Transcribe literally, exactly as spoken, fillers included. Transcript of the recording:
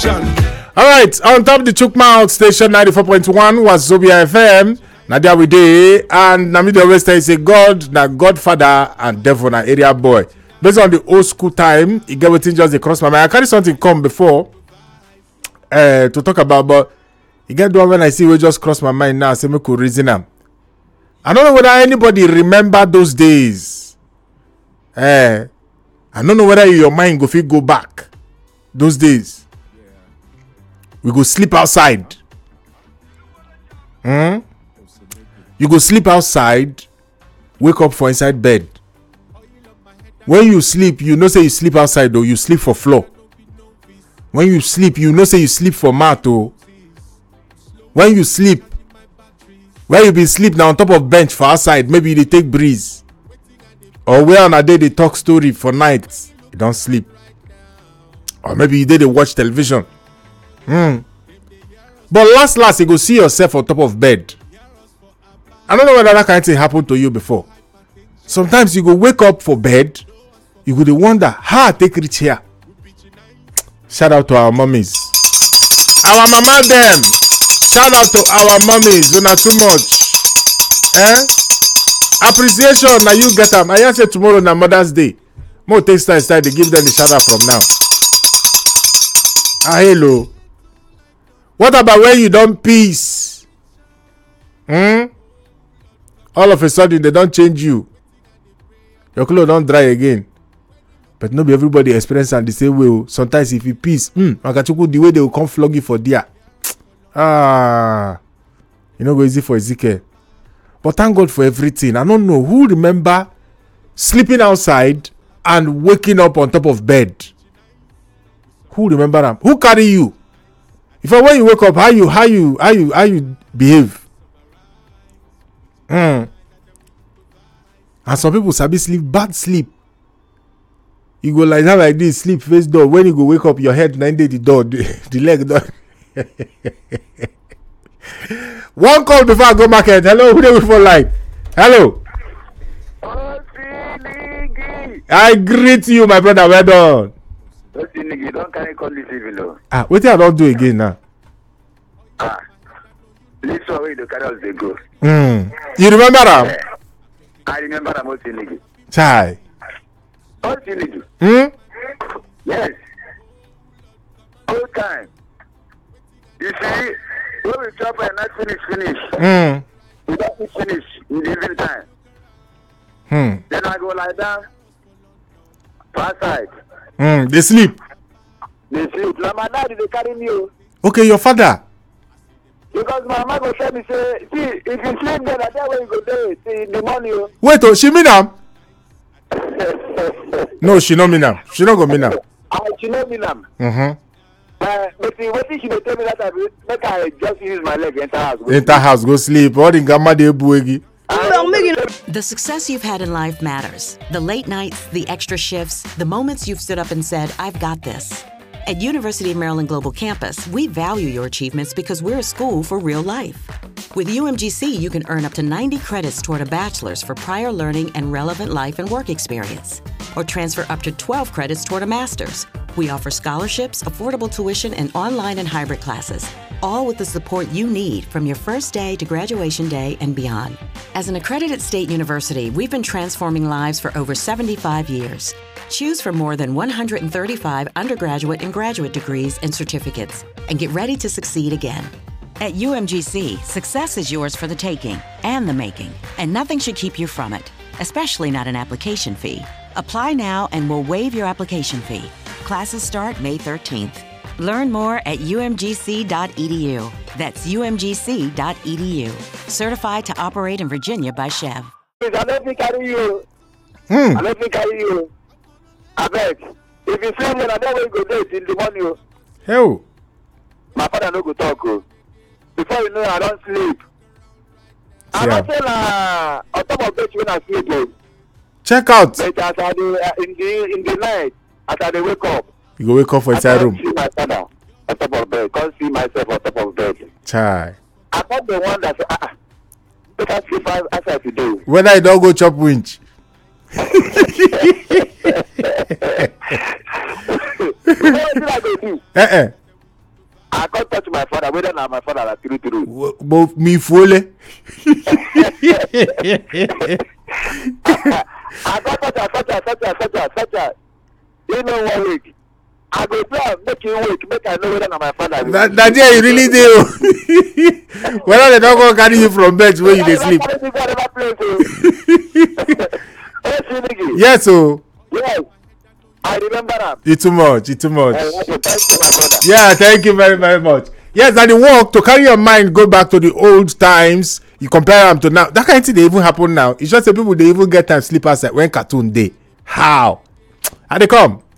All right, on top of the Chukma station ninety-four point one was Zobia F M. Now there we day, and Nami the West is a God, na Godfather and devil, na area boy. Based on the old school time, he get waiting just across my mind. I carry something come before uh, to talk about, but you get the one when I see we just cross my mind now. Say me could reason them. I don't know whether anybody remember those days. Uh, I don't know whether your mind go fit go back those days. We go sleep outside. Hmm? You go sleep outside, wake up for inside bed. When you sleep, you know say you sleep outside though, you sleep for floor. When you sleep, you know say you sleep for mat oh. When you sleep, where you be sleep now on top of bench for outside, maybe they take breeze. Or where on a day they talk story for night, you don't sleep. Or maybe you did they watch television. Hmm. But last last you go see yourself on top of bed. I don't know whether that kind of thing happened to you before. Sometimes you go wake up for bed, you go to wonder how I take reach here. Shout out to our mummies. Our mama them. Shout out to our mummies. You're not too much. Eh? Appreciation now you get them. I just say tomorrow na Mother's Day. More take time start to give them the shout out from now. Ah hello. What about when you don't peace? Hmm? All of a sudden they don't change you. Your clothes don't dry again. But not be everybody experience and the same way. Sometimes if you peace, hmm, the way they will come flog you for dear. Ah, you know go easy for Ezekiel. But thank God for everything. I don't know who remember sleeping outside and waking up on top of bed. Who remember them? Who carry you? If I when you wake up, how you how you how you how you behave? Hmm. And some people sabi sleep bad sleep. You go like that like this, sleep face door. When you go wake up, your head nine day the door, the, the leg door. One call before I go market. Hello, who they with for line? Hello. I greet you, my brother. Well done. You don't carry call this evening. Ah, what I don't do again now? Ah, this way the carry they go. Hmm. You remember that? Yeah. I remember that most illegal. Chai. Most illegal. Hmm. Yes. All time. You see, when we chop and not finish, finish. Hmm. We don't finish in the evening time. Hmm. Then I go like that. Far side. Hmm. They sleep. They sleep. Now my dad they carry me. Okay, your father. Because my mama go tell me say, see, if you sleep then I tell where you go there. See in the morning. Wait, oh, she mean am? No, she no mean am. She no go mean am. Ah, she no mean am. Mm-hmm. Uh, but see, what if she dey tell me that I be- make I just use my leg enter house. go Enter house, go sleep. All the grandma dey buegi. The success you've had in life matters. The late nights, the extra shifts, the moments you've stood up and said, I've got this. At University of Maryland Global Campus, we value your achievements because we're a school for real life. With U M G C, you can earn up to ninety credits toward a bachelor's for prior learning and relevant life and work experience, or transfer up to twelve credits toward a master's. We offer scholarships, affordable tuition, and online and hybrid classes, all with the support you need from your first day to graduation day and beyond. As an accredited state university, we've been transforming lives for over seventy-five years. Choose from more than one hundred thirty-five undergraduate and graduate degrees and certificates, and get ready to succeed again. At U M G C, success is yours for the taking and the making, and nothing should keep you from it, especially not an application fee. Apply now and we'll waive your application fee. Classes start May thirteenth. Learn more at U M G C dot E D U. That's U M G C dot E D U. Certified to operate in Virginia by Chev. I don't think carry you. Hmm. I don't think carry you. I beg. If you sleep then I know where you go there in the morning. Hell. My father no go talk. Oh. Before you know I don't sleep. I Yeah. don't say na on top of bed when I sleep. Oh. Check out. But as I dey uh, in the in the night, as I dey wake up, You go wake up for I inside can't room. see my father on top of bed. Can't see myself on top of bed. Chai. I thought the one that say, ah, ah, make I sleep outside today. Whether you don't go chop winch. What did I go do? Eh eh. I can't touch my father, whether now my father are true true. But me fully. I got such a such a such a such a such a you know one week. I go try make you wake, make I know whether now my father. That that day you really do. Whether they don't go carry you from bed where you dey sleep. Yes, so. Yes. I remember that. It's too much. It's too much. Uh, okay, thank you, my brother. Yeah, thank you very, very much. Yes, that the work to carry your mind go back to the old times. You compare them to now. That kind of thing they even happen now. It's just the people they even get time sleep outside when cartoon day. How? How they come?